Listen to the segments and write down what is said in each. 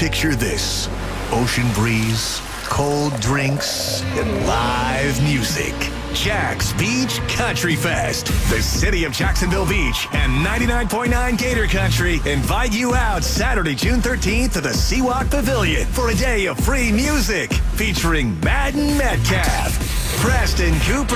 Picture this: ocean breeze, cold drinks, and live music. Jack's Beach Country Fest. The city of Jacksonville Beach and 99.9 Gator Country invite you out Saturday, June 13th to the Seawalk Pavilion for a day of free music featuring Madden Metcalf, Preston Cooper,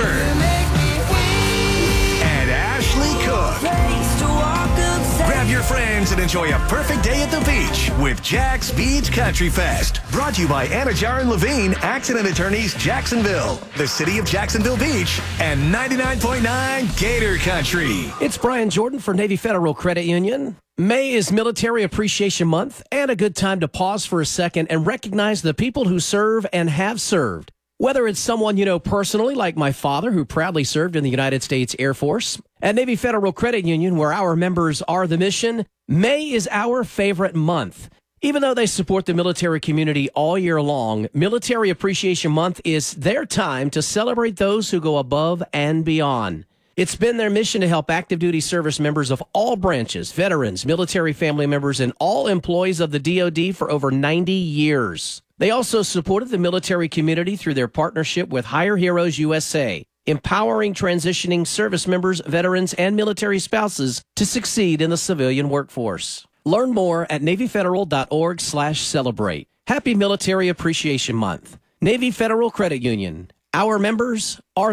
and Ashley Cook. Grab your friends and enjoy a perfect day at the beach with Jack's Beach Country Fest. Brought to you by Anajar and Levine, Accident Attorneys, Jacksonville, the city of Jacksonville Beach, and 99.9 Gator Country. It's Brian Jordan for Navy Federal Credit Union. May is Military Appreciation Month and a good time to pause for a second and recognize the people who serve and have served. Whether it's someone you know personally, like my father, who proudly served in the United States Air Force. At Navy Federal Credit Union, where our members are the mission, May is our favorite month. Even though they support the military community all year long, Military Appreciation Month is their time to celebrate those who go above and beyond. It's been their mission to help active duty service members of all branches, veterans, military family members, and all employees of the DoD for over 90 years. They also supported the military community through their partnership with Hire Heroes USA, empowering transitioning service members, veterans, and military spouses to succeed in the civilian workforce. Learn more at NavyFederal.org/celebrate. Happy Military Appreciation Month. Navy Federal Credit Union. Our members are